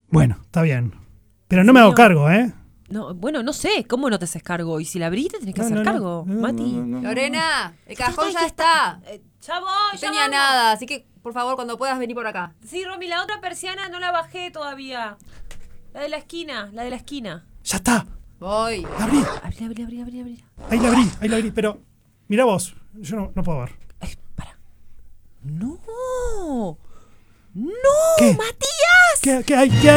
Bueno, está bien. Pero no me hago cargo, ¿eh? No, bueno, no sé, ¿cómo no te haces cargo? Y si la abrís, te tenés que hacer cargo, Mati. Lorena, el cajón ya está. Ya voy, No tenía nada, así que por favor, cuando puedas venir por acá. Sí, Romy, la otra persiana no la bajé todavía. La de la esquina, ¡Ya está! Voy. ¡La abrí! Abrí. Ahí la abrí. Pero, mira vos, yo no puedo ver. Ay, para. ¡No! ¡No! ¿Qué? ¡Matías! ¿Qué hay?